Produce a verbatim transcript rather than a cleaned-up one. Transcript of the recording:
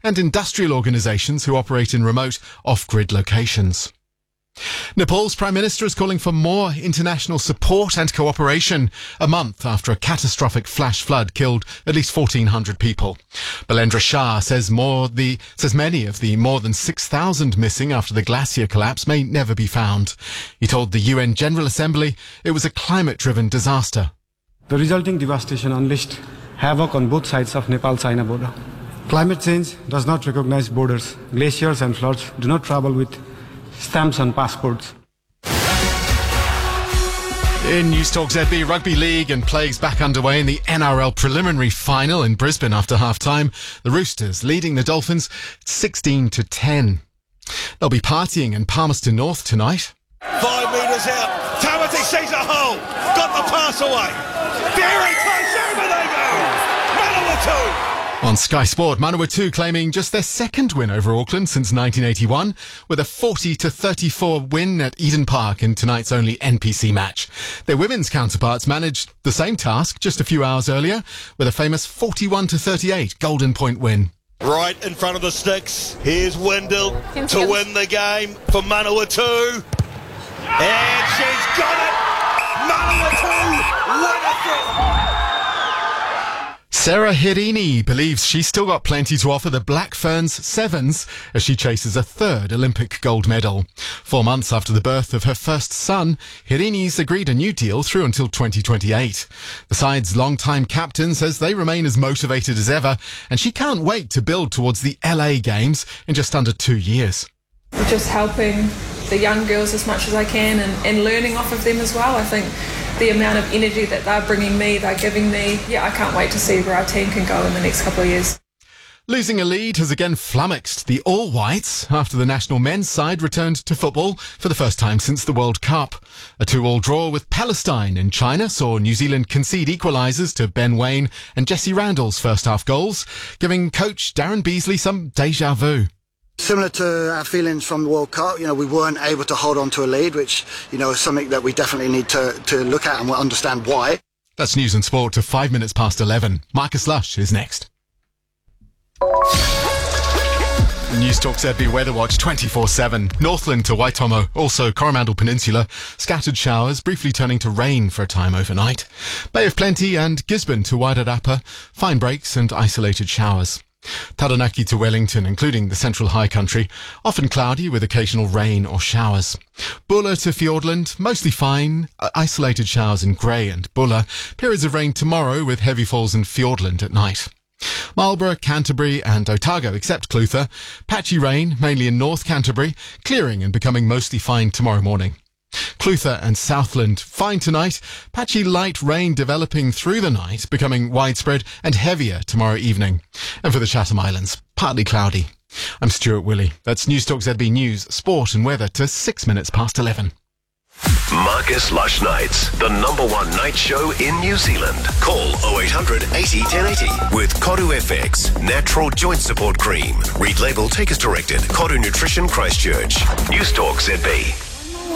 and industrial organisations who operate in remote, off-grid locations. Nepal's Prime Minister is calling for more international support and cooperation a month after a catastrophic flash flood killed at least fourteen hundred people. Balendra Shah says more the says many of the more than six thousand missing after the glacier collapse may never be found. He told the U N General Assembly it was a climate-driven disaster. The resulting devastation unleashed havoc on both sides of Nepal-China border. Climate change does not recognize borders. Glaciers and floods do not travel with stamps on passports. In Newstalk Z B, Rugby League and plays back underway in the N R L preliminary final in Brisbane after half-time. The Roosters leading the Dolphins sixteen to ten. They'll be partying in Palmerston North tonight. Five metres out. Tamati sees a hole. Got the pass away. Very close. Over they go. Manawatu. On Sky Sport, Manawatu claiming just their second win over Auckland since nineteen eighty-one with a forty to thirty-four win at Eden Park in tonight's only N P C match. Their women's counterparts managed the same task just a few hours earlier with a famous forty-one to thirty-eight Golden Point win. Right in front of the sticks. Here's Wendell to win the game for Manawatu. And she's got it. Manawatu win it. Sarah Hirini believes she's still got plenty to offer the Black Ferns Sevens as she chases a third Olympic gold medal. Four months after the birth of her first son, Hirini's agreed a new deal through until twenty twenty-eight. The side's longtime captain says they remain as motivated as ever, and she can't wait to build towards the L A Games in just under two years. Just helping the young girls as much as I can and, and learning off of them as well. I think the amount of energy that they're bringing me, they're giving me, yeah, I can't wait to see where our team can go in the next couple of years. Losing a lead has again flummoxed the All Whites after the national men's side returned to football for the first time since the World Cup. A two-all draw with Palestine in China saw New Zealand concede equalisers to Ben Waine and Jesse Randall's first-half goals, giving coach Darren Beasley some déjà vu. Similar to our feelings from the World Cup, you know, we weren't able to hold on to a lead, which, you know, is something that we definitely need to, to look at and we'll understand why. That's News and Sport to five minutes past eleven. Marcus Lush is next. Newstalk Z B Weather Watch twenty-four seven. Northland to Waitomo, also Coromandel Peninsula. Scattered showers, briefly turning to rain for a time overnight. Bay of Plenty and Gisborne to Wairarapa. Fine breaks and isolated showers. Taranaki to Wellington, including the central high country, often cloudy with occasional rain or showers. Bulla to Fiordland, mostly fine, isolated showers in Grey and Bulla. Periods of rain tomorrow with heavy falls in Fiordland at night. Marlborough, Canterbury and Otago, except Clutha. Patchy rain, mainly in North Canterbury, clearing and becoming mostly fine tomorrow morning. Clutha and Southland, fine tonight. Patchy light rain developing through the night, becoming widespread and heavier tomorrow evening. And for the Chatham Islands, partly cloudy. I'm Stuart Willey. That's Newstalk Z B News, Sport and Weather to six minutes past eleven. Marcus Lush Nights, the number one night show in New Zealand. Call oh eight hundred eighty ten eighty with Koru F X, natural joint support cream. Read label, take as directed. Koru Nutrition Christchurch. Newstalk Z B.